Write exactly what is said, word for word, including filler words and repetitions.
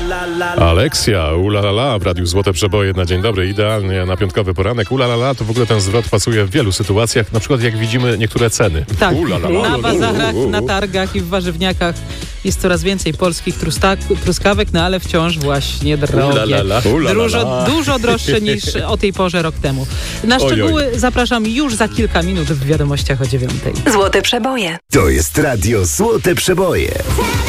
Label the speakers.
Speaker 1: Aleksja, ulalala, w Radiu Złote Przeboje na dzień dobry, idealnie na piątkowy poranek. Ulalala, to w ogóle ten zwrot pasuje w wielu sytuacjach, na przykład jak widzimy niektóre ceny.
Speaker 2: Tak,
Speaker 1: Ulalala,
Speaker 2: na bazarach, na targach i w warzywniakach jest coraz więcej polskich trusta- truskawek, no ale wciąż właśnie drogie.
Speaker 1: Ulalala, ulalala.
Speaker 2: Dużo, dużo droższe niż o tej porze rok temu. Na szczegóły oj, oj. zapraszam już za kilka minut w wiadomościach o dziewiątej.
Speaker 3: Złote Przeboje.
Speaker 4: To jest Radio Złote Przeboje.